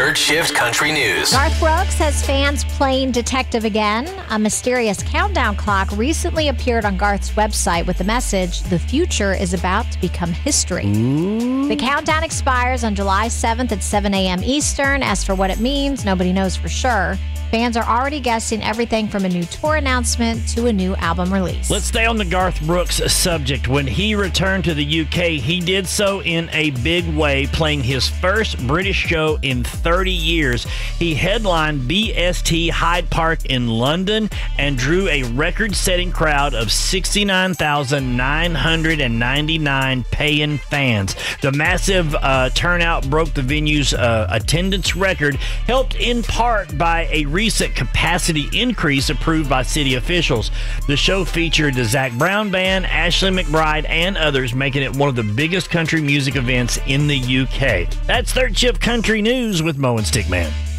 Third Shift Country News. Garth Brooks has fans playing detective again. A mysterious countdown clock recently appeared on Garth's website with the message, "The future is about to become history." The countdown expires on July 7th at 7 a.m. Eastern. As for what it means, nobody knows for sure. Fans are already guessing everything from a new tour announcement to a new album release. Let's stay on the Garth Brooks subject. When he returned to the UK, he did so in a big way, playing his first British show in 30 years. He headlined BST Hyde Park in London and drew a record-setting crowd of 69,999 paying fans. The massive turnout broke the venue's attendance record, helped in part by a recent capacity increase approved by city officials. The show featured the Zac Brown Band, Ashley McBryde, and others, making it one of the biggest country music events in the UK. That's Third Shift Country News with Mo and Stickman.